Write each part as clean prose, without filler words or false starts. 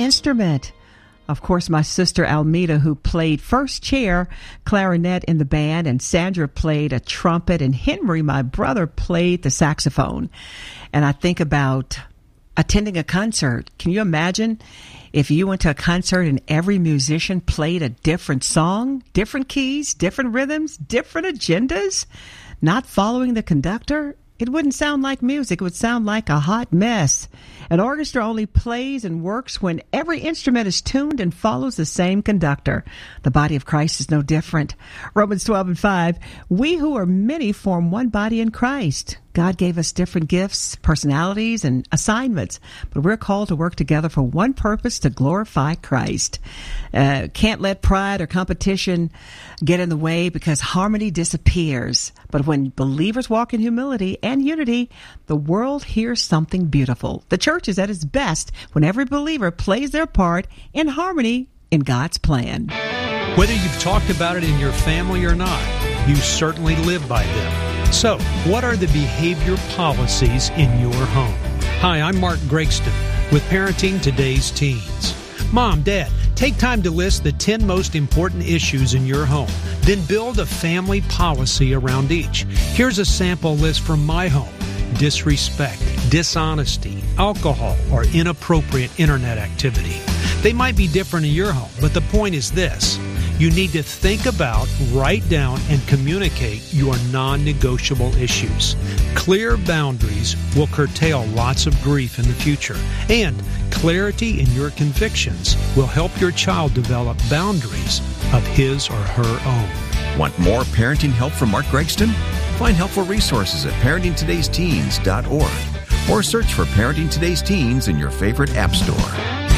instrument. Of course, my sister Almeda, who played first chair clarinet in the band, and Sandra played a trumpet, and Henry, my brother, played the saxophone. And I think about attending a concert. Can you imagine if you went to a concert and every musician played a different song, different keys, different rhythms, different agendas, not following the conductor? It wouldn't sound like music. It would sound like a hot mess. An orchestra only plays and works when every instrument is tuned and follows the same conductor. The body of Christ is no different. Romans 12:5, we who are many form one body in Christ. God gave us different gifts, personalities, and assignments, but we're called to work together for one purpose, to glorify Christ. Can't let pride or competition get in the way, because harmony disappears. But when believers walk in humility and unity, the world hears something beautiful. The church is at its best when every believer plays their part in harmony in God's plan. Whether you've talked about it in your family or not, you certainly live by them. So, what are the behavior policies in your home? Hi, I'm Mark Gregston with Parenting Today's Teens. Mom, Dad, take time to list the 10 most important issues in your home. Then build a family policy around each. Here's a sample list from my home. Disrespect, dishonesty, alcohol, or inappropriate internet activity. They might be different in your home, but the point is this. You need to think about, write down, and communicate your non-negotiable issues. Clear boundaries will curtail lots of grief in the future, and clarity in your convictions will help your child develop boundaries of his or her own. Want more parenting help from Mark Gregston? Find helpful resources at parentingtodaysteens.org or search for Parenting Today's Teens in your favorite app store.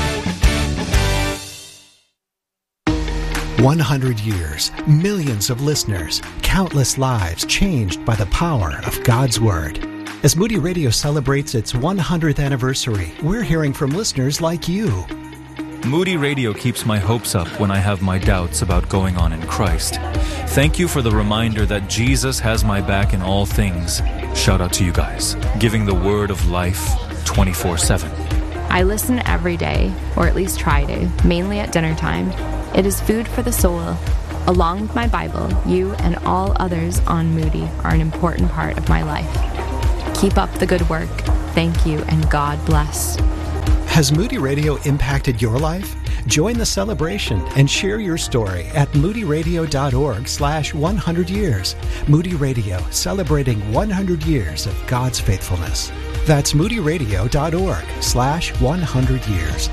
100 years, millions of listeners, countless lives changed by the power of God's Word. As Moody Radio celebrates its 100th anniversary, we're hearing from listeners like you. Moody Radio keeps my hopes up when I have my doubts about going on in Christ. Thank you for the reminder that Jesus has my back in all things. Shout out to you guys, giving the word of life 24/7. I listen every day, or at least try to, mainly at dinner time. It is food for the soul. Along with my Bible, you and all others on Moody are an important part of my life. Keep up the good work. Thank you, and God bless. Has Moody Radio impacted your life? Join the celebration and share your story at moodyradio.org/100 years. Moody Radio, celebrating 100 years of God's faithfulness. That's moodyradio.org/100 years.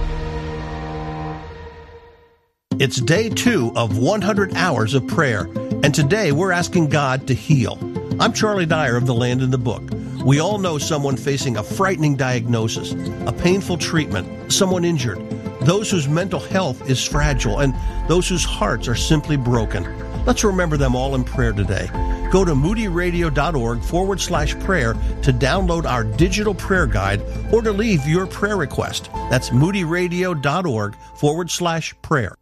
It's day 2 of 100 hours of prayer, and today we're asking God to heal. I'm Charlie Dyer of The Land in the Book. We all know someone facing a frightening diagnosis, a painful treatment, someone injured, those whose mental health is fragile, and those whose hearts are simply broken. Let's remember them all in prayer today. Go to moodyradio.org/prayer to download our digital prayer guide or to leave your prayer request. That's moodyradio.org/prayer.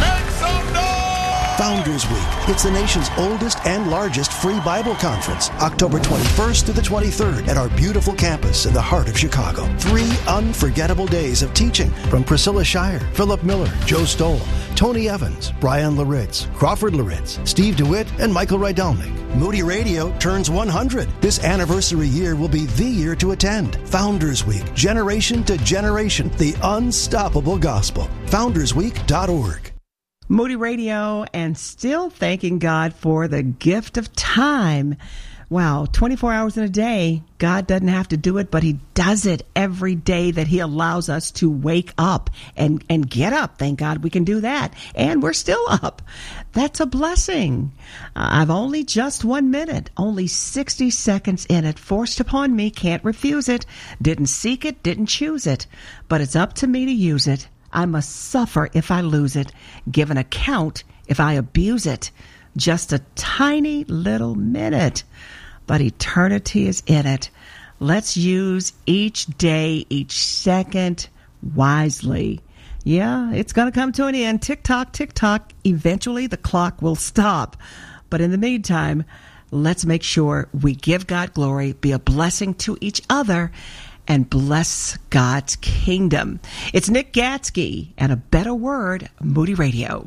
Founders Week. It's the nation's oldest and largest free Bible conference, October 21st to the 23rd at our beautiful campus in the heart of Chicago. 3 unforgettable days of teaching from Priscilla Shire, Philip Miller, Joe Stoll, Tony Evans, Brian Laritz, Crawford Laritz, Steve DeWitt, and Michael Rydelnik. Moody Radio turns 100. This anniversary year will be the year to attend. Founders Week, generation to generation, the unstoppable gospel. FoundersWeek.org. Moody Radio, and still thanking God for the gift of time. Wow, 24 hours in a day. God doesn't have to do it, but He does it every day that He allows us to wake up and get up. Thank God we can do that. And we're still up. That's a blessing. I've only just 1 minute, only 60 seconds in it, forced upon me, can't refuse it. Didn't seek it, didn't choose it, but it's up to me to use it. I must suffer if I lose it, give an account if I abuse it. Just a tiny little minute, but eternity is in it. Let's use each day, each second wisely. Yeah, it's going to come to an end. Tick tock, tick tock. Eventually the clock will stop. But in the meantime, let's make sure we give God glory, be a blessing to each other, and bless God's kingdom. It's Nick Gatsky and A Better Word, Moody Radio.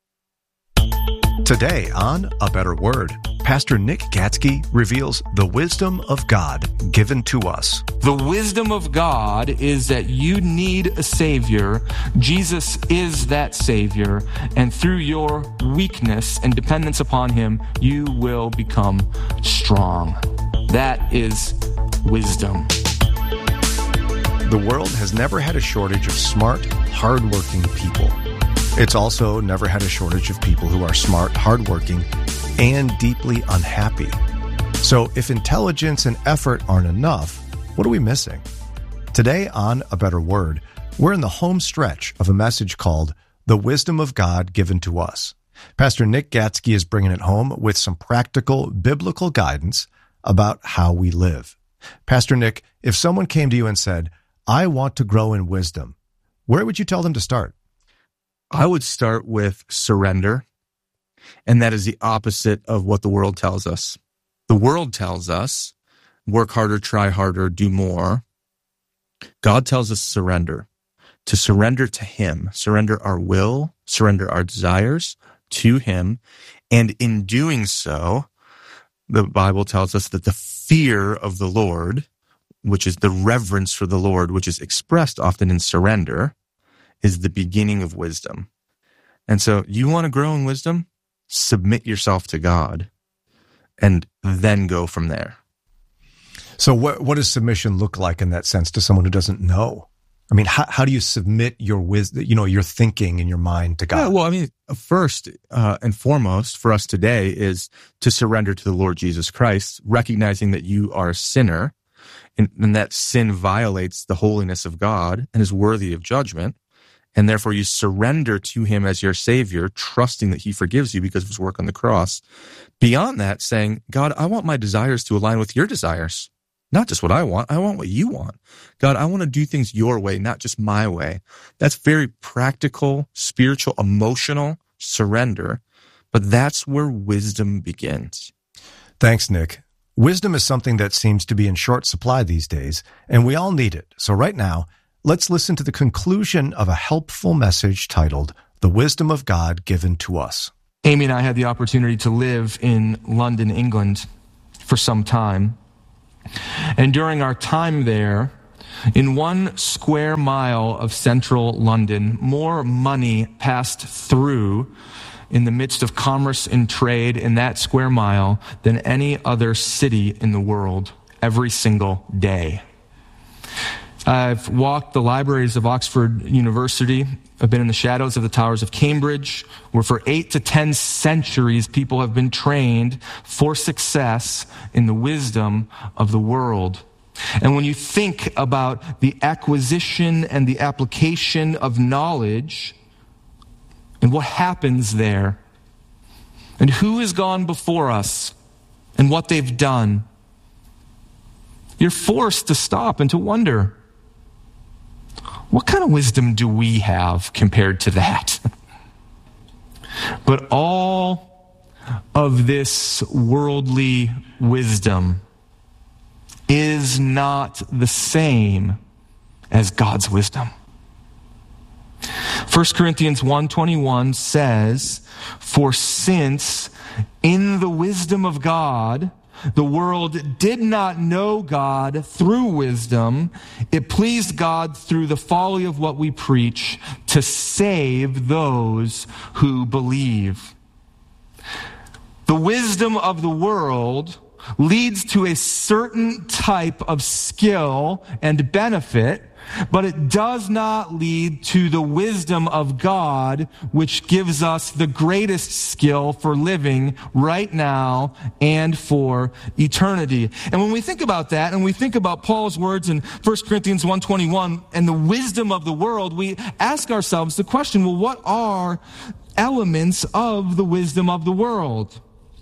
Today on A Better Word, Pastor Nick Gatsky reveals the wisdom of God given to us. The wisdom of God is that you need a Savior. Jesus is that Savior. And through your weakness and dependence upon Him, you will become strong. That is wisdom. The world has never had a shortage of smart, hardworking people. It's also never had a shortage of people who are smart, hardworking, and deeply unhappy. So if intelligence and effort aren't enough, what are we missing? Today on A Better Word, we're in the home stretch of a message called The Wisdom of God Given to Us. Pastor Nick Gatsky is bringing it home with some practical biblical guidance about how we live. Pastor Nick, if someone came to you and said, I want to grow in wisdom, where would you tell them to start? I would start with surrender, and that is the opposite of what the world tells us. The world tells us, work harder, try harder, do more. God tells us to surrender to Him, surrender our will, surrender our desires to Him, and in doing so, the Bible tells us that the fear of the Lord, which is the reverence for the Lord, which is expressed often in surrender, is the beginning of wisdom. And so you want to grow in wisdom? Submit yourself to God and then go from there. So what does submission look like in that sense to someone who doesn't know? I mean, how do you submit your wisdom, your thinking and your mind to God? Yeah, well, I mean, first and foremost for us today is to surrender to the Lord Jesus Christ, recognizing that you are a sinner and that sin violates the holiness of God and is worthy of judgment. And therefore you surrender to Him as your Savior, trusting that He forgives you because of His work on the cross. Beyond that, saying, God, I want my desires to align with your desires. Not just what I want what you want. God, I want to do things your way, not just my way. That's very practical, spiritual, emotional surrender. But that's where wisdom begins. Thanks, Nick. Wisdom is something that seems to be in short supply these days, and we all need it. So right now, let's listen to the conclusion of a helpful message titled, The Wisdom of God Given to Us. Amy and I had the opportunity to live in London, England for some time. And during our time there, in 1 square mile of central London, more money passed through in the midst of commerce and trade in that square mile than any other city in the world every single day. I've walked the libraries of Oxford University. I've been in the shadows of the towers of Cambridge, where for 8 to 10 centuries people have been trained for success in the wisdom of the world. And when you think about the acquisition and the application of knowledge and what happens there, and who has gone before us and what they've done, you're forced to stop and to wonder, what kind of wisdom do we have compared to that? But all of this worldly wisdom is not the same as God's wisdom. 1 Corinthians 1:21 says, for since in the wisdom of God, the world did not know God through wisdom, it pleased God through the folly of what we preach to save those who believe. The wisdom of the world leads to a certain type of skill and benefit, but it does not lead to the wisdom of God, which gives us the greatest skill for living right now and for eternity. And when we think about that, and we think about Paul's words in 1 Corinthians 1:21 and the wisdom of the world, we ask ourselves the question, well, what are elements of the wisdom of the world?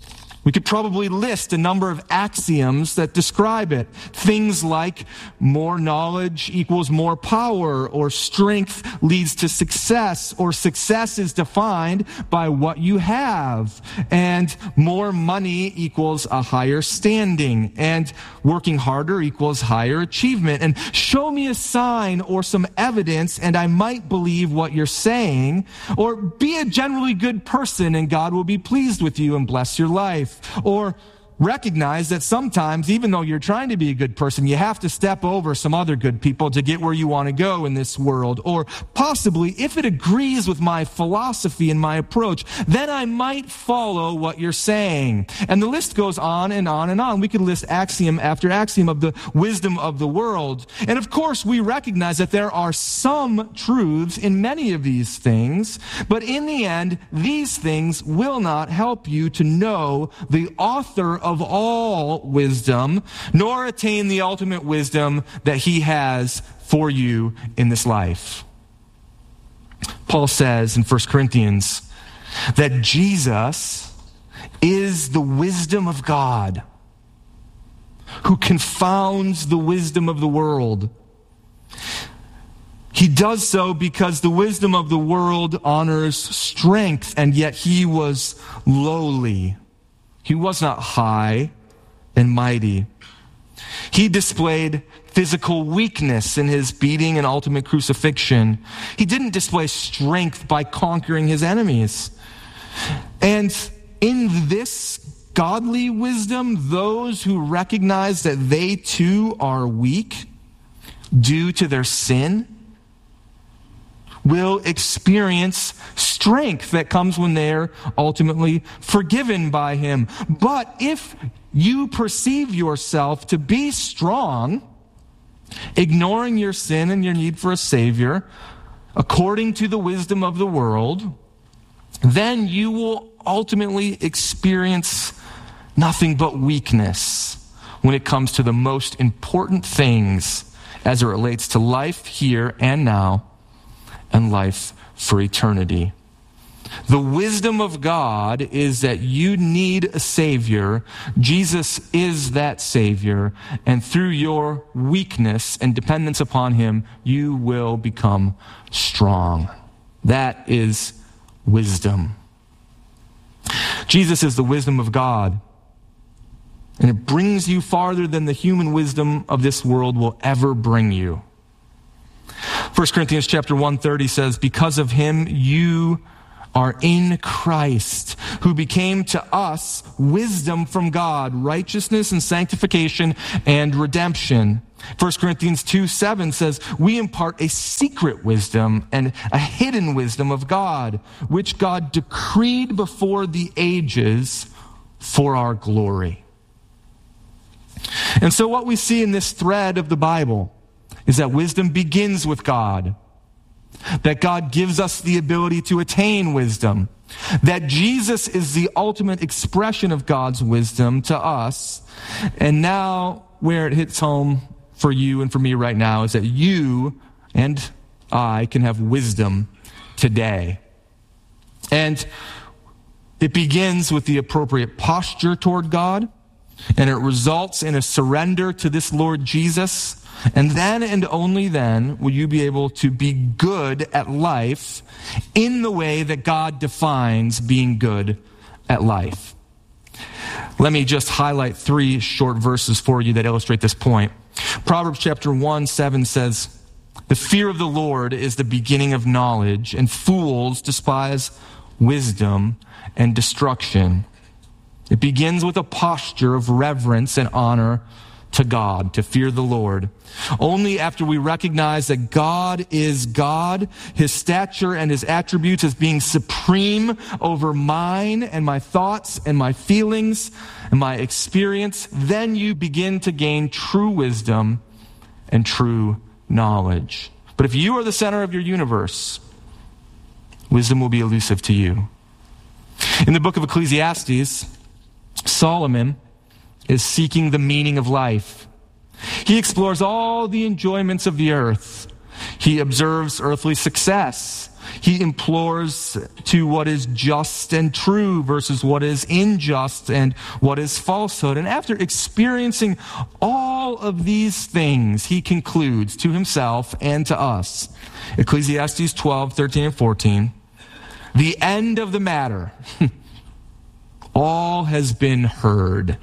We could probably list a number of axioms that describe it. Things like more knowledge equals more power, or strength leads to success, or success is defined by what you have, and more money equals a higher standing, and working harder equals higher achievement. And show me a sign or some evidence and I might believe what you're saying, or be a generally good person and God will be pleased with you and bless your life. Or recognize that sometimes, even though you're trying to be a good person, you have to step over some other good people to get where you want to go in this world. Or possibly, if it agrees with my philosophy and my approach, then I might follow what you're saying. And the list goes on and on and on. We could list axiom after axiom of the wisdom of the world. And of course, we recognize that there are some truths in many of these things, but in the end, these things will not help you to know the author of all wisdom, nor attain the ultimate wisdom that he has for you in this life. Paul says in 1 Corinthians that Jesus is the wisdom of God, who confounds the wisdom of the world. He does so because the wisdom of the world honors strength, and yet he was lowly. He was not high and mighty. He displayed physical weakness in his beating and ultimate crucifixion. He didn't display strength by conquering his enemies. And in this godly wisdom, those who recognize that they too are weak due to their sin will experience strength that comes when they're ultimately forgiven by him. But if you perceive yourself to be strong, ignoring your sin and your need for a Savior, according to the wisdom of the world, then you will ultimately experience nothing but weakness when it comes to the most important things as it relates to life here and now, and life for eternity. The wisdom of God is that you need a Savior. Jesus is that Savior. And through your weakness and dependence upon him, you will become strong. That is wisdom. Jesus is the wisdom of God. And it brings you farther than the human wisdom of this world will ever bring you. 1 Corinthians chapter 1:30 says, because of him you are in Christ, who became to us wisdom from God, righteousness and sanctification and redemption. 1 Corinthians 2:7 says, we impart a secret wisdom and a hidden wisdom of God, which God decreed before the ages for our glory. And so what we see in this thread of the Bible is that wisdom begins with God, that God gives us the ability to attain wisdom, that Jesus is the ultimate expression of God's wisdom to us, and now where it hits home for you and for me right now is that you and I can have wisdom today. And it begins with the appropriate posture toward God, and it results in a surrender to this Lord Jesus. And then and only then will you be able to be good at life in the way that God defines being good at life. Let me just highlight 3 short verses for you that illustrate this point. Proverbs chapter 1:7 says, the fear of the Lord is the beginning of knowledge, and fools despise wisdom and destruction. It begins with a posture of reverence and honor to God, to fear the Lord. Only after we recognize that God is God, his stature and his attributes as being supreme over mine and my thoughts and my feelings and my experience, then you begin to gain true wisdom and true knowledge. But if you are the center of your universe, wisdom will be elusive to you. In the book of Ecclesiastes, Solomon is seeking the meaning of life. He explores all the enjoyments of the earth. He observes earthly success. He implores to what is just and true versus what is unjust and what is falsehood. And after experiencing all of these things, he concludes to himself and to us, Ecclesiastes 12, 13, and 14, the end of the matter, all has been heard.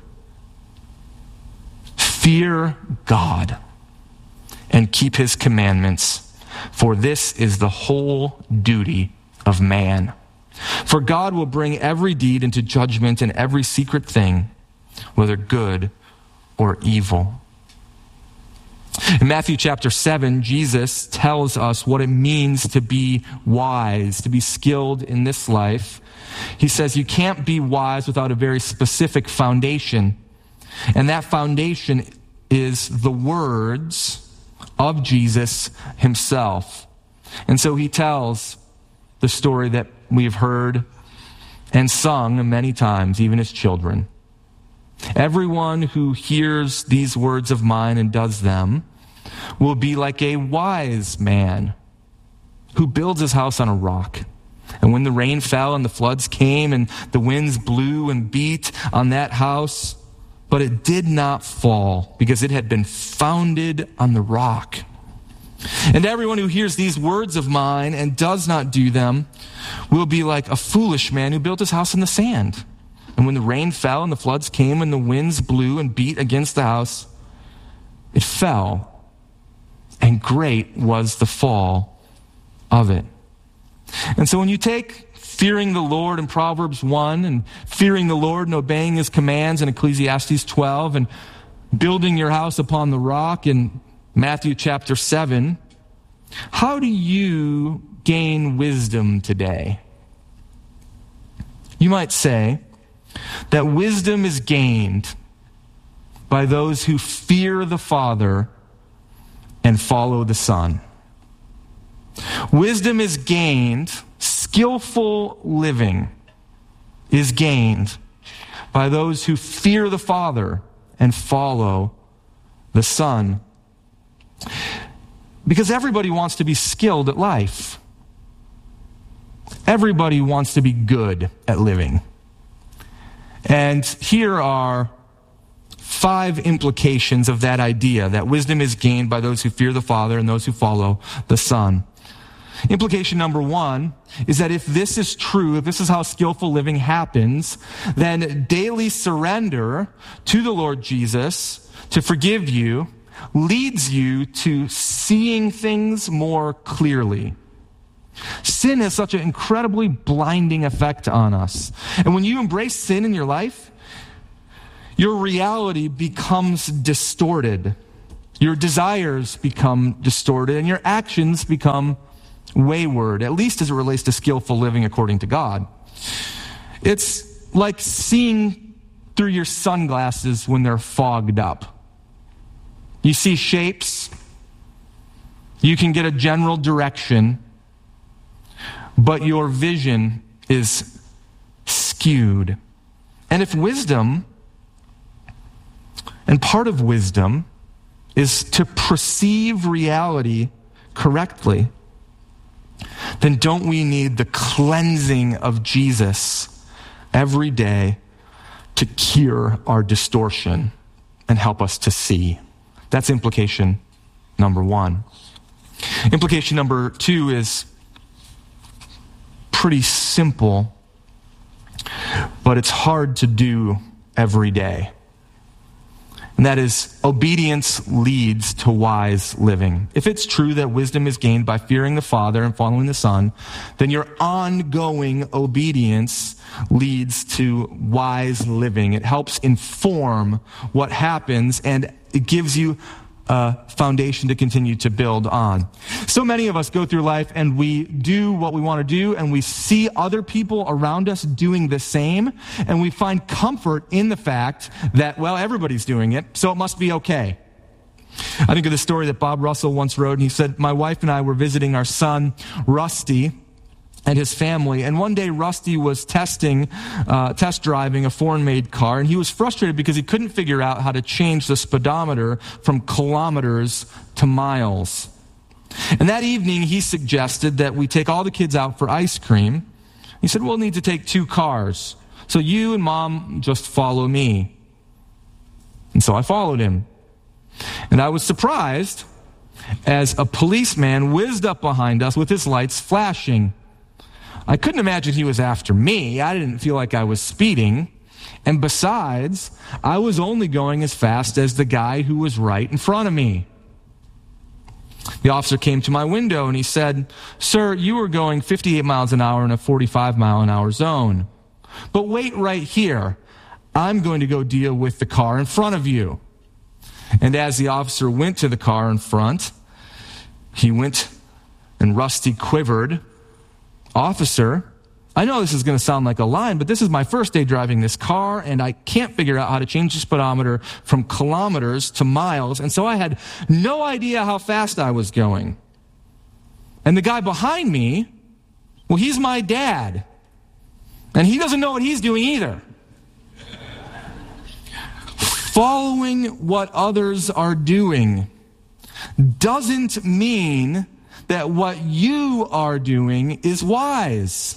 Fear God and keep his commandments, for this is the whole duty of man. For God will bring every deed into judgment and every secret thing, whether good or evil. In Matthew chapter 7, Jesus tells us what it means to be wise, to be skilled in this life. He says you can't be wise without a very specific foundation. And that foundation is the words of Jesus himself. And so he tells the story that we've heard and sung many times, even as children. Everyone who hears these words of mine and does them will be like a wise man who builds his house on a rock. And when the rain fell and the floods came and the winds blew and beat on that house, but it did not fall because it had been founded on the rock. And everyone who hears these words of mine and does not do them will be like a foolish man who built his house in the sand. And when the rain fell and the floods came and the winds blew and beat against the house, it fell, and great was the fall of it. And so when you take fearing the Lord in Proverbs 1 and fearing the Lord and obeying his commands in Ecclesiastes 12 and building your house upon the rock in Matthew chapter 7, how do you gain wisdom today? You might say that wisdom is gained by those who fear the Father and follow the Son. Wisdom is gained, skillful living is gained by those who fear the Father and follow the Son. Because everybody wants to be skilled at life. Everybody wants to be good at living. And here are 5 implications of that idea, that wisdom is gained by those who fear the Father and those who follow the Son. Implication number 1 is that if this is true, if this is how skillful living happens, then daily surrender to the Lord Jesus to forgive you leads you to seeing things more clearly. Sin has such an incredibly blinding effect on us. And when you embrace sin in your life, your reality becomes distorted. Your desires become distorted, and your actions become wayward, at least as it relates to skillful living according to God. It's like seeing through your sunglasses when they're fogged up. You see shapes, you can get a general direction, but your vision is skewed. And if wisdom, and part of wisdom, is to perceive reality correctly, then don't we need the cleansing of Jesus every day to cure our distortion and help us to see? That's implication number 1. Implication number 2 is pretty simple, but it's hard to do every day. And that is, obedience leads to wise living. If it's true that wisdom is gained by fearing the Father and following the Son, then your ongoing obedience leads to wise living. It helps inform what happens, and it gives you a foundation to continue to build on. So many of us go through life and we do what we want to do, and we see other people around us doing the same, and we find comfort in the fact that, well, everybody's doing it, so it must be okay. I think of the story that Bob Russell once wrote, and he said, my wife and I were visiting our son, Rusty, and his family. And one day Rusty was test driving a foreign-made car, and he was frustrated because he couldn't figure out how to change the speedometer from kilometers to miles. And that evening, he suggested that we take all the kids out for ice cream. He said, we'll need to take 2 cars. So you and Mom just follow me. And so I followed him. And I was surprised as a policeman whizzed up behind us with his lights flashing. I couldn't imagine he was after me. I didn't feel like I was speeding. And besides, I was only going as fast as the guy who was right in front of me. The officer came to my window and he said, "Sir, you were going 58 miles an hour in a 45 mile an hour zone. But wait right here. I'm going to go deal with the car in front of you." And as the officer went to the car in front, he went and Rusty quivered. "Officer, I know this is going to sound like a line, but this is my first day driving this car, and I can't figure out how to change the speedometer from kilometers to miles, and so I had no idea how fast I was going." And the guy behind me, well, he's my dad, and he doesn't know what he's doing either. Following what others are doing doesn't mean that what you are doing is wise.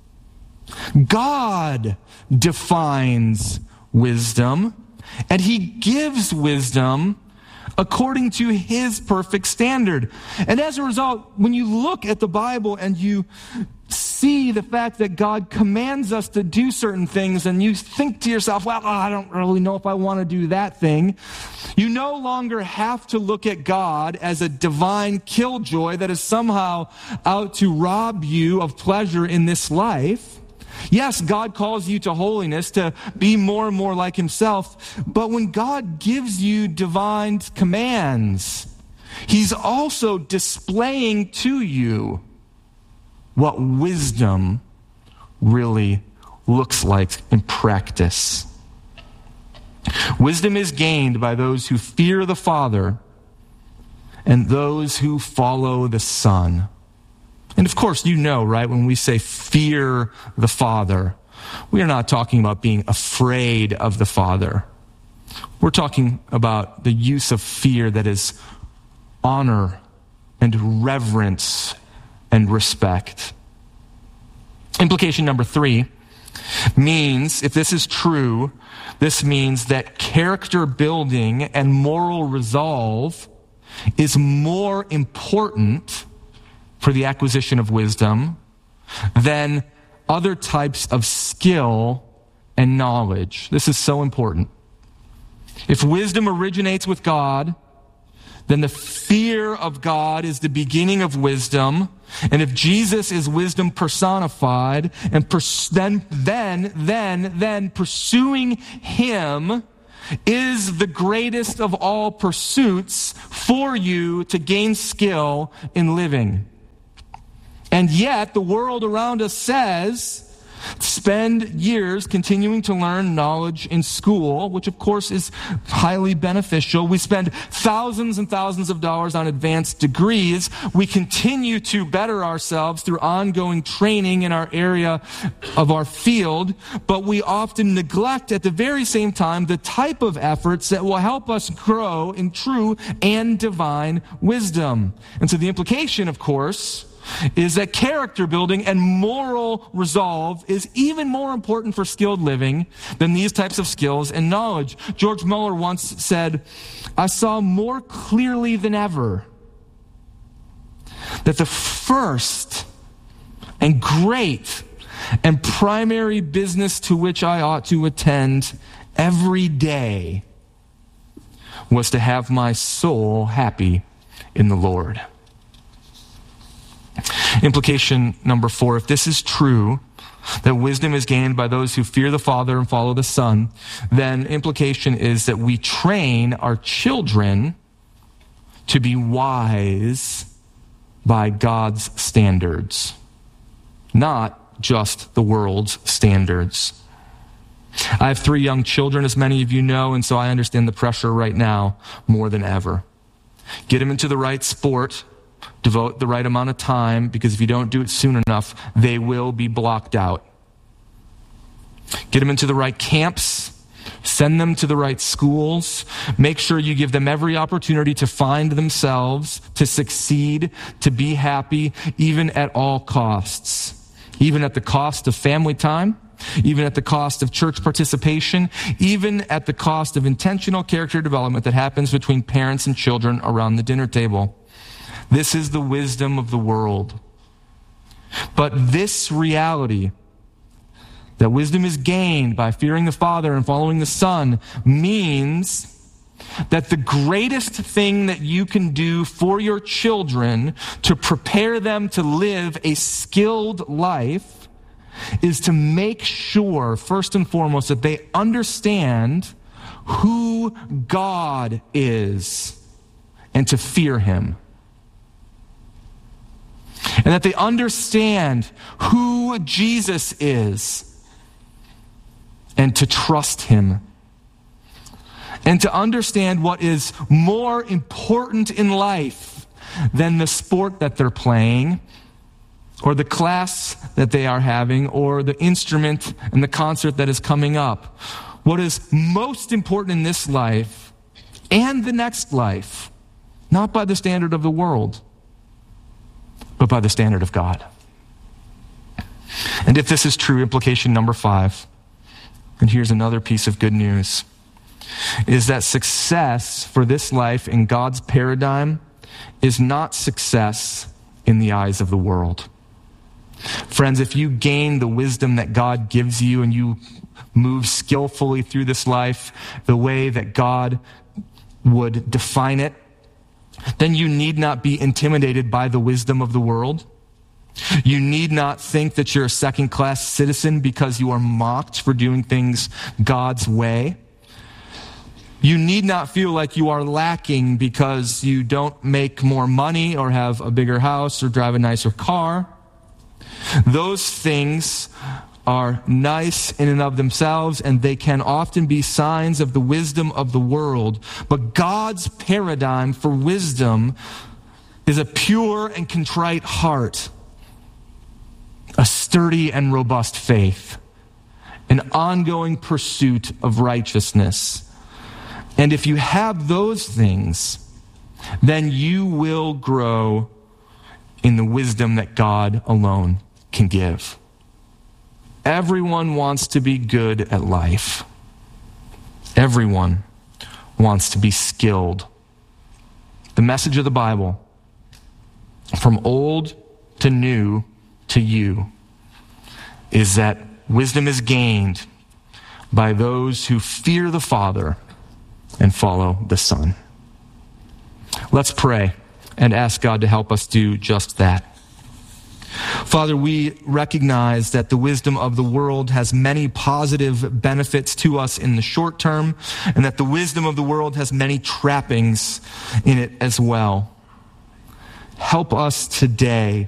God defines wisdom, and he gives wisdom according to his perfect standard. And as a result, when you look at the Bible and you see the fact that God commands us to do certain things, and you think to yourself, well, I don't really know if I want to do that thing, you no longer have to look at God as a divine killjoy that is somehow out to rob you of pleasure in this life. Yes, God calls you to holiness, to be more and more like himself. But when God gives you divine commands, he's also displaying to you what wisdom really looks like in practice. Wisdom is gained by those who fear the Father and those who follow the Son. And of course, you know, right, when we say fear the Father, we are not talking about being afraid of the Father. We're talking about the use of fear that is honor and reverence and respect. Implication number 3 means, if this is true, this means that character building and moral resolve is more important for the acquisition of wisdom than other types of skill and knowledge. This is so important. If wisdom originates with God, then the fear of God is the beginning of wisdom. And if Jesus is wisdom personified, and then pursuing him is the greatest of all pursuits for you to gain skill in living. And yet, the world around us says, spend years continuing to learn knowledge in school, which of course is highly beneficial. We spend thousands and thousands of dollars on advanced degrees. We continue to better ourselves through ongoing training in our area of our field, but we often neglect at the very same time the type of efforts that will help us grow in true and divine wisdom. And so the implication, of course, is that character building and moral resolve is even more important for skilled living than these types of skills and knowledge. George Muller once said, "I saw more clearly than ever that the first and great and primary business to which I ought to attend every day was to have my soul happy in the Lord." Implication number 4, if this is true, that wisdom is gained by those who fear the Father and follow the Son, then implication is that we train our children to be wise by God's standards, not just the world's standards. I have 3 young children, as many of you know, and so I understand the pressure right now more than ever. Get them into the right sport. Devote the right amount of time, because if you don't do it soon enough, they will be blocked out. Get them into the right camps. Send them to the right schools. Make sure you give them every opportunity to find themselves, to succeed, to be happy, even at all costs. Even at the cost of family time, even at the cost of church participation, even at the cost of intentional character development that happens between parents and children around the dinner table. This is the wisdom of the world. But this reality, that wisdom is gained by fearing the Father and following the Son, means that the greatest thing that you can do for your children to prepare them to live a skilled life is to make sure, first and foremost, that they understand who God is and to fear him. And that they understand who Jesus is and to trust him. And to understand what is more important in life than the sport that they're playing, or the class that they are having, or the instrument and the concert that is coming up. What is most important in this life and the next life, not by the standard of the world, but by the standard of God. And if this is true, implication number 5, and here's another piece of good news, is that success for this life in God's paradigm is not success in the eyes of the world. Friends, if you gain the wisdom that God gives you and you move skillfully through this life the way that God would define it, then you need not be intimidated by the wisdom of the world. You need not think that you're a second-class citizen because you are mocked for doing things God's way. You need not feel like you are lacking because you don't make more money or have a bigger house or drive a nicer car. Those things are nice in and of themselves, and they can often be signs of the wisdom of the world. But God's paradigm for wisdom is a pure and contrite heart, a sturdy and robust faith, an ongoing pursuit of righteousness. And if you have those things, then you will grow in the wisdom that God alone can give. Everyone wants to be good at life. Everyone wants to be skilled. The message of the Bible, from old to new to you, is that wisdom is gained by those who fear the Father and follow the Son. Let's pray and ask God to help us do just that. Father, we recognize that the wisdom of the world has many positive benefits to us in the short term, and that the wisdom of the world has many trappings in it as well. Help us today